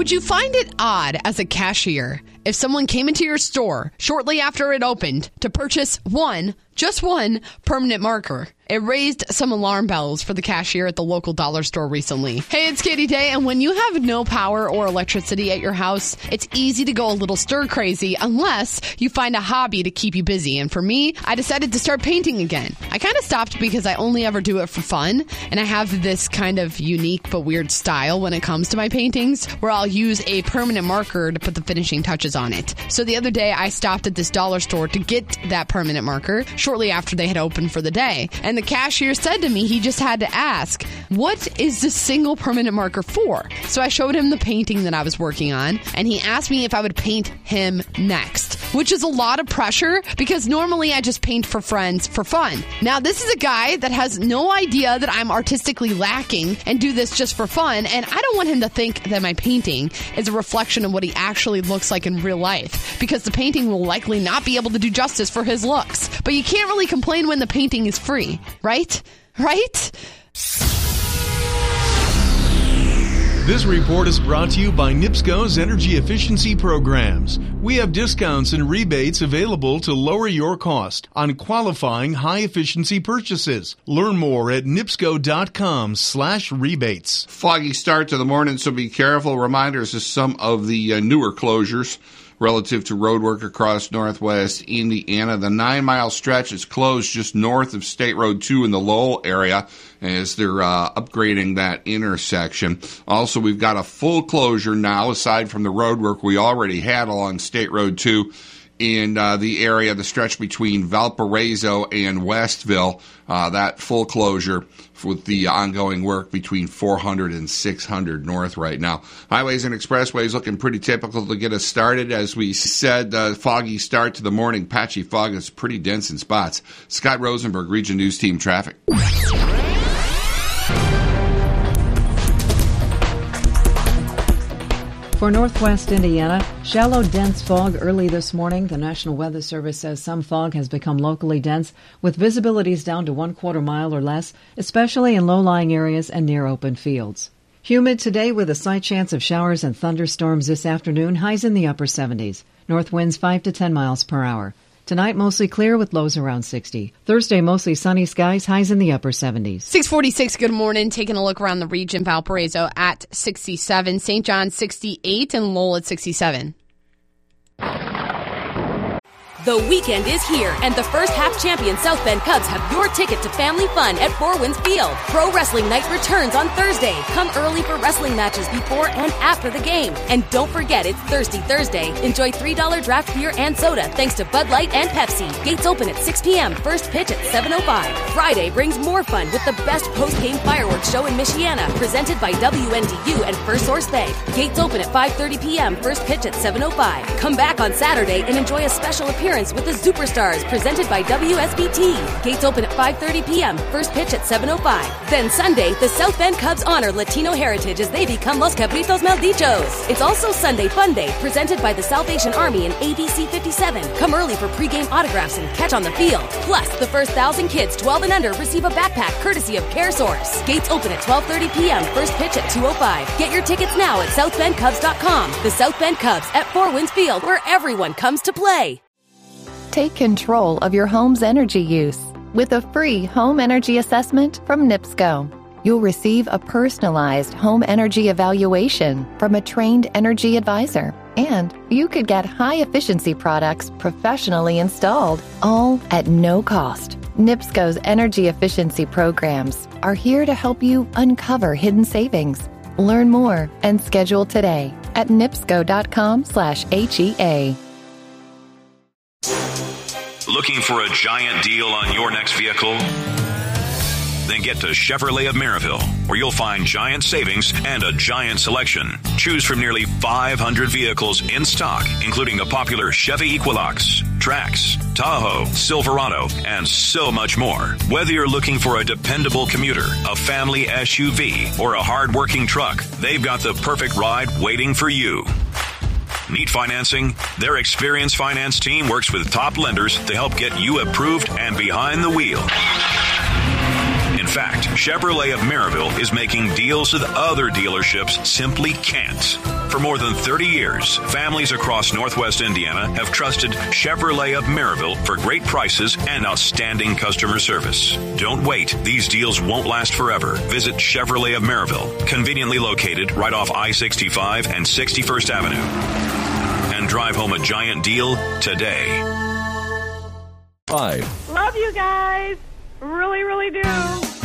Would you find it odd as a cashier if someone came into your store shortly after it opened to purchase just one permanent marker? It raised some alarm bells for the cashier at the local dollar store recently. Hey, it's Katie Day, and when you have no power or electricity at your house, it's easy to go a little stir crazy unless you find a hobby to keep you busy. And for me, I decided to start painting again. I kind of stopped because I only ever do it for fun, and I have this kind of unique but weird style when it comes to my paintings, where I'll use a permanent marker to put the finishing touches on it. So the other day, I stopped at this dollar store to get that permanent marker shortly after they had opened for the day. And the cashier said to me he just had to ask, what is this single permanent marker for? So I showed him the painting that I was working on, and he asked me if I would paint him next, which is a lot of pressure because normally I just paint for friends for fun. Now, this is a guy that has no idea that I'm artistically lacking and do this just for fun, and I don't want him to think that my painting is a reflection of what he actually looks like in real life, because the painting will likely not be able to do justice for his looks. But you can't really complain when the painting is free, right? Right? This report is brought to you by NIPSCO's Energy Efficiency Programs. We have discounts and rebates available to lower your cost on qualifying high-efficiency purchases. Learn more at nipsco.com/rebates. Foggy start to the morning, so be careful. Reminders of some of the newer closures relative to road work across northwest Indiana. The 9-mile stretch is closed just north of State Road 2 in the Lowell area as they're upgrading that intersection. Also, we've got a full closure now, aside from the road work we already had along State Road 2 in the area, the stretch between Valparaiso and Westville, that full closure with the ongoing work between 400 and 600 north right now. Highways and expressways looking pretty typical to get us started. As we said, foggy start to the morning. Patchy fog is pretty dense in spots. Scott Rosenberg, Region News Team Traffic. For northwest Indiana, shallow, dense fog early this morning. The National Weather Service says some fog has become locally dense, with visibilities down to 1/4 mile or less, especially in low-lying areas and near open fields. Humid today with a slight chance of showers and thunderstorms this afternoon, highs in the upper 70s. North winds 5 to 10 miles per hour. Tonight, mostly clear with lows around 60. Thursday, mostly sunny skies, highs in the upper 70s. 646, good morning. Taking a look around the region, Valparaiso at 67, St. John 68, and Lowell at 67. The weekend is here, and the first half champion South Bend Cubs have your ticket to family fun at Four Winds Field. Pro Wrestling Night returns on Thursday. Come early for wrestling matches before and after the game. And don't forget, it's Thirsty Thursday. Enjoy $3 draft beer and soda thanks to Bud Light and Pepsi. Gates open at 6 p.m., first pitch at 7:05. Friday brings more fun with the best post-game fireworks show in Michiana, presented by WNDU and First Source Bank. Gates open at 5:30 p.m., first pitch at 7:05. Come back on Saturday and enjoy a special appearance with the Superstars, presented by WSBT. Gates open at 5:30 p.m., first pitch at 7:05. Then Sunday, the South Bend Cubs honor Latino heritage as they become Los Cabritos Maldichos. It's also Sunday Fun Day, presented by the Salvation Army and ABC 57. Come early for pregame autographs and catch on the field. Plus, the first 1,000 kids 12 and under receive a backpack courtesy of CareSource. Gates open at 12:30 p.m., first pitch at 2:05. Get your tickets now at SouthBendCubs.com. The South Bend Cubs at Four Winds Field, where everyone comes to play. Take control of your home's energy use with a free home energy assessment from NIPSCO. You'll receive a personalized home energy evaluation from a trained energy advisor, and you could get high-efficiency products professionally installed, all at no cost. NIPSCO's energy efficiency programs are here to help you uncover hidden savings. Learn more and schedule today at nipsco.com/HEA. Looking for a giant deal on your next vehicle? Then get to Chevrolet of Maryville, where you'll find giant savings and a giant selection. Choose from nearly 500 vehicles in stock, including the popular Chevy Equinox, Trax, Tahoe, Silverado, and so much more. Whether you're looking for a dependable commuter, a family SUV, or a hard-working truck, they've got the perfect ride waiting for you. Need financing? Their experienced finance team works with top lenders to help get you approved and behind the wheel. In In fact, Chevrolet of Maryville is making deals that other dealerships simply can't. For more than 30 years, families across Northwest Indiana have trusted Chevrolet of Maryville for great prices and outstanding customer service. Don't wait. These deals won't last forever. Visit Chevrolet of Maryville, conveniently located right off I-65 and 61st Avenue. And drive home a giant deal today. Love you guys. Really, really do.